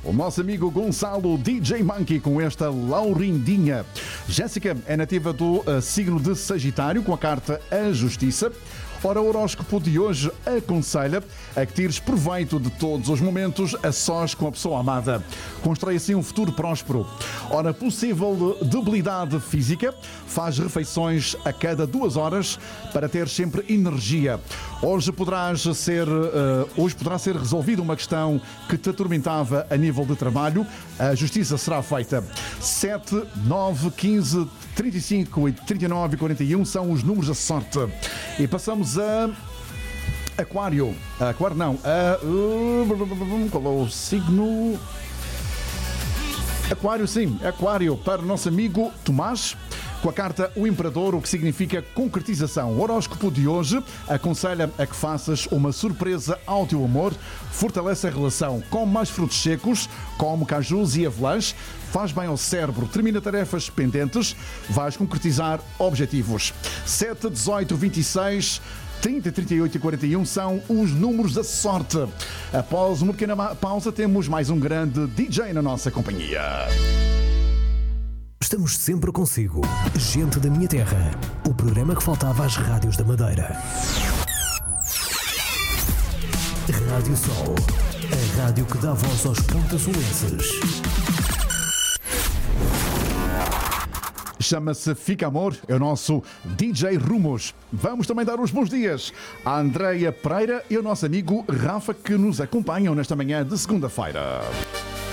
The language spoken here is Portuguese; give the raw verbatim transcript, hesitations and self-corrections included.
o nosso amigo Gonçalo D J Monkey com esta Laurindinha. Jéssica é nativa do uh, signo de Sagitário com a carta A Justiça. Ora, o horóscopo de hoje aconselha a que tires proveito de todos os momentos a sós com a pessoa amada. Constrói assim um futuro próspero. Ora, possível debilidade física, faz refeições a cada duas horas para ter sempre energia. Hoje poderás ser, uh, hoje poderá ser resolvida uma questão que te atormentava a nível de trabalho. A justiça será feita. sete, nove, quinze, trinta e cinco, trinta e nove e quarenta e um são os números da sorte. E passamos a Aquário. Aquário não. A, qual é o signo? Aquário, sim. Aquário para o nosso amigo Tomás. Com a carta O Imperador, o que significa concretização. O horóscopo de hoje aconselha a que faças uma surpresa ao teu amor, fortalece a relação, come mais frutos secos, come cajus e avelãs, faz bem ao cérebro, termina tarefas pendentes, vais concretizar objetivos. sete, dezoito, vinte e seis, trinta, trinta e oito e quarenta e um são os números da sorte. Após uma pequena pausa, temos mais um grande D J na nossa companhia. Estamos sempre consigo. Gente da Minha Terra. O programa que faltava às rádios da Madeira. Rádio Sol. A rádio que dá voz aos pontaçolenses. Chama-se Fica Amor, é o nosso D J Rumos. Vamos também dar os bons dias à Andreia Pereira e ao nosso amigo Rafa, que nos acompanham nesta manhã de segunda-feira.